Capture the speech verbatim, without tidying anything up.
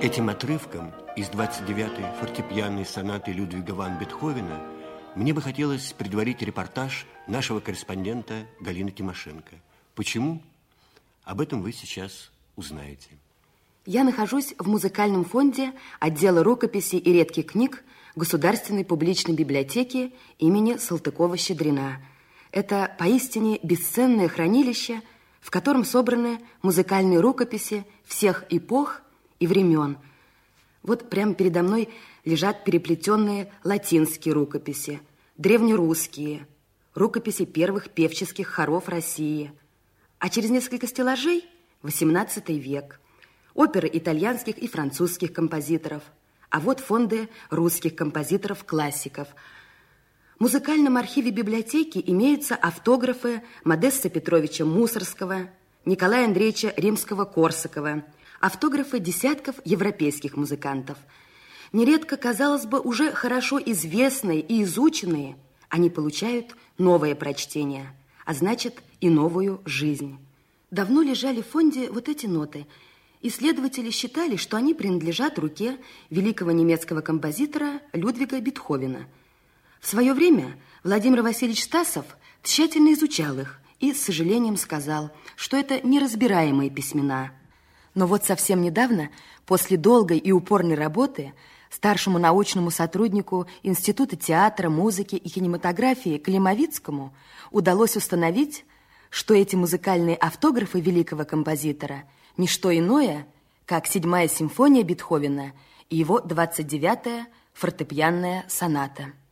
Этим отрывком из двадцать девятой фортепианной сонаты Людвига ван Бетховена мне бы хотелось предварить репортаж нашего корреспондента Галины Тимошенко. Почему? Об этом вы сейчас узнаете. Я нахожусь в музыкальном фонде отдела рукописей и редких книг Государственной публичной библиотеки имени Салтыкова-Щедрина. Это поистине бесценное хранилище, в котором собраны музыкальные рукописи всех эпох и времен. Вот прямо передо мной лежат переплетенные латинские рукописи, древнерусские, рукописи первых певческих хоров России. А через несколько стеллажей восемнадцатый век, оперы итальянских и французских композиторов, а вот фонды русских композиторов-классиков. В музыкальном архиве библиотеки имеются автографы Модеста Петровича Мусорского, Николая Андреевича Римского-Корсакова, автографы десятков европейских музыкантов. Нередко, казалось бы, уже хорошо известные и изученные, они получают новое прочтение, а значит и новую жизнь. Давно лежали в фонде вот эти ноты. Исследователи считали, что они принадлежат руке великого немецкого композитора Людвига Бетховена. В свое время Владимир Васильевич Стасов тщательно изучал их и с сожалением сказал, что это неразбираемые письмена. Но вот совсем недавно, после долгой и упорной работы, старшему научному сотруднику Института театра, музыки и кинематографии Климовицкому удалось установить, что эти музыкальные автографы великого композитора – не что иное, как седьмая симфония Бетховена и его двадцать девятая фортепианная соната.